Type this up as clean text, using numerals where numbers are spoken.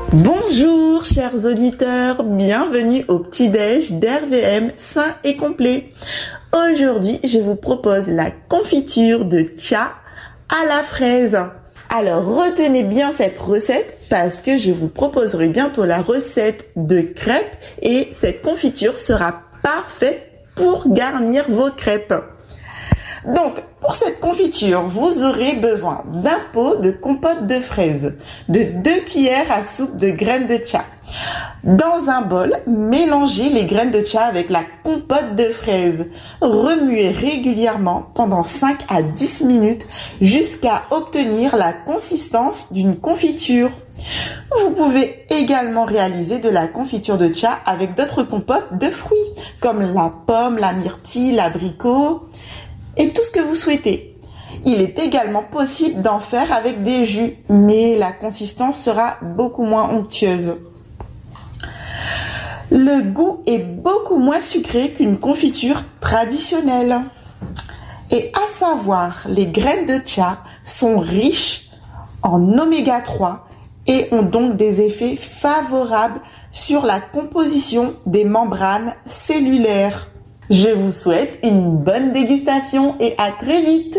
Bonjour chers auditeurs, bienvenue au petit-déj d'RVM sain et complet. Aujourd'hui, je vous propose la confiture de tcha à la fraise. Alors retenez bien cette recette parce que je vous proposerai bientôt la recette de crêpes et cette confiture sera parfaite pour garnir vos crêpes. Donc, pour cette confiture, vous aurez besoin d'un pot de compote de fraises, de 2 cuillères à soupe de graines de tcha. Dans un bol, mélangez les graines de tcha avec la compote de fraises. Remuez régulièrement pendant 5 à 10 minutes jusqu'à obtenir la consistance d'une confiture. Vous pouvez également réaliser de la confiture de tcha avec d'autres compotes de fruits, comme la pomme, la myrtille, l'abricot et tout ce que vous souhaitez. Il est également possible d'en faire avec des jus, mais la consistance sera beaucoup moins onctueuse. Le goût est beaucoup moins sucré qu'une confiture traditionnelle. Et à savoir, les graines de tcha sont riches en oméga 3 et ont donc des effets favorables sur la composition des membranes cellulaires. Je vous souhaite une bonne dégustation et à très vite!